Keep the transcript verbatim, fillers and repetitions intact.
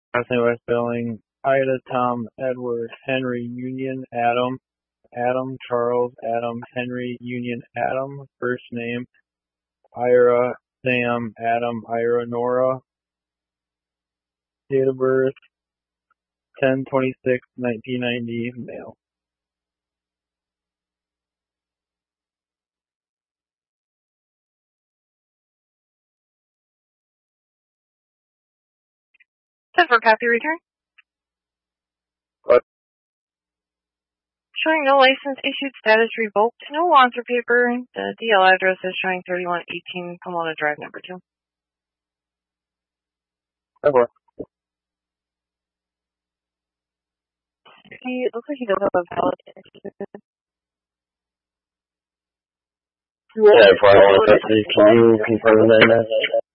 Last name by spelling Ida, Tom, Edward, Henry, Union, Adam, Adam, Charles, Adam, Henry, Union, Adam. First name Ira, Sam, Adam, Ira, Nora. Date of birth ten twenty-six nineteen ninety, male. Set for copy return. What? Showing no license issued, status revoked, no wants or paper. The D L address is showing thirty-one eighteen Pomona Drive, number two. Okay. He, it looks like he does have a valid. Yeah, if I want to, can you confirm that?